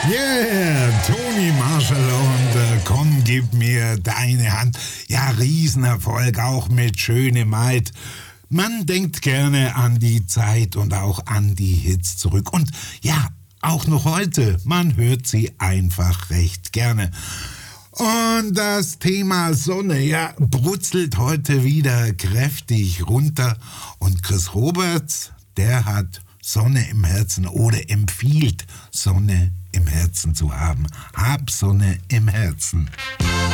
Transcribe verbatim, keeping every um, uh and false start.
Yeah, Toni Marshall und äh, komm, gib mir deine Hand. Ja, Riesenerfolg, auch mit Schöne Maid. Man denkt gerne an die Zeit und auch an die Hits zurück. Und ja, auch noch heute, man hört sie einfach recht gerne. Und das Thema Sonne, ja, brutzelt heute wieder kräftig runter. Und Chris Roberts, der hat Sonne im Herzen oder empfiehlt, Sonne im Herzen zu haben. Hab Sonne im Herzen.